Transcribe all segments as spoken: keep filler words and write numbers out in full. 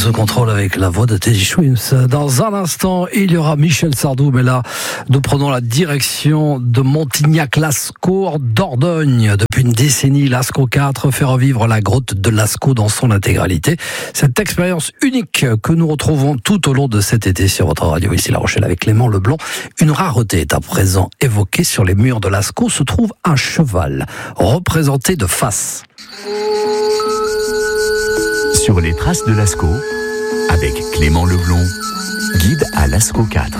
ce contrôle avec la voix de Teddy Swims. Dans un instant, il y aura Michel Sardou, mais là, nous prenons la direction de Montignac-Lascaux, Dordogne. Depuis une décennie, Lascaux quatre fait revivre la grotte de Lascaux dans son intégralité. Cette expérience unique que nous retrouvons tout au long de cet été sur votre radio ici La Rochelle avec Clément Leblond. Une rareté est à présent évoquée. Sur les murs de Lascaux se trouve un cheval représenté de face. Sur les traces de Lascaux, avec Clément Leblond, guide à Lascaux quatre.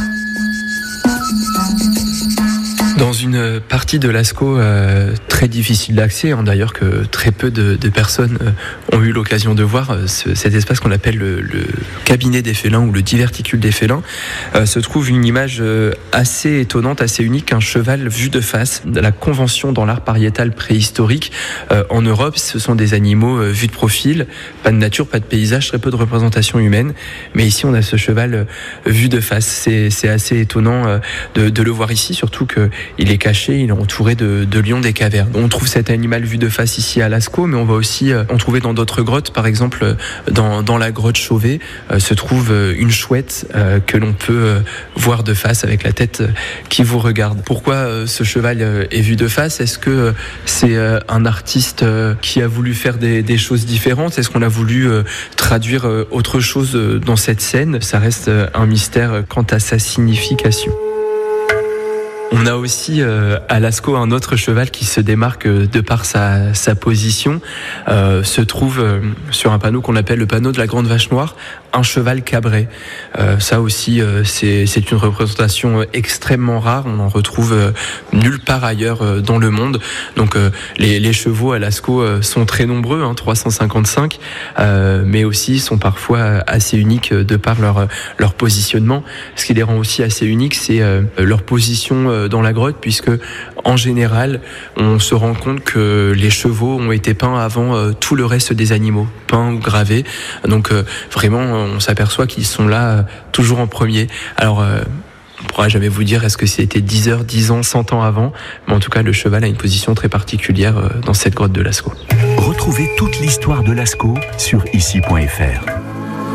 Dans une partie de Lascaux euh, très difficile d'accès, hein, d'ailleurs que très peu de, de personnes euh, ont eu l'occasion de voir, euh, ce, cet espace qu'on appelle le, le cabinet des félins ou le diverticule des félins, euh, se trouve une image euh, assez étonnante, assez unique, un cheval vu de face. La convention dans l'art pariétal préhistorique euh, en Europe, ce sont des animaux euh, vus de profil, pas de nature, pas de paysage, très peu de représentation humaine, mais ici on a ce cheval euh, vu de face. C'est, c'est assez étonnant euh, de, de le voir ici, surtout que il est caché, il est entouré de, de lions des cavernes. On trouve cet animal vu de face ici à Lascaux, mais on va aussi euh, en trouver dans d'autres grottes. Par exemple, euh, dans, dans la grotte Chauvet euh, se trouve euh, une chouette euh, que l'on peut euh, voir de face avec la tête euh, qui vous regarde. Pourquoi euh, ce cheval euh, est vu de face ? Est-ce que euh, c'est euh, un artiste euh, qui a voulu faire des, des choses différentes ? Est-ce qu'on a voulu euh, traduire euh, autre chose euh, dans cette scène ? Ça reste euh, un mystère euh, quant à sa signification. On a aussi euh, à Lascaux un autre cheval qui se démarque euh, de par sa, sa position. Euh, se trouve euh, sur un panneau qu'on appelle le panneau de la Grande Vache Noire, un cheval cabré. Euh, ça aussi, euh, c'est, c'est une représentation extrêmement rare. On en retrouve euh, nulle part ailleurs euh, dans le monde. Donc euh, les, les chevaux à Lascaux euh, sont très nombreux, hein, trois cent cinquante-cinq, euh, mais aussi sont parfois assez uniques de par leur, leur positionnement. Ce qui les rend aussi assez uniques, c'est euh, leur position euh, dans la grotte, puisque en général, on se rend compte que les chevaux ont été peints avant euh, tout le reste des animaux, peints ou gravés. Donc euh, vraiment, on s'aperçoit qu'ils sont là euh, toujours en premier. Alors, euh, on ne pourra jamais vous dire est-ce que c'était dix heures, dix ans, cent ans avant, mais en tout cas, le cheval a une position très particulière euh, dans cette grotte de Lascaux. Retrouvez toute l'histoire de Lascaux sur ici point f r.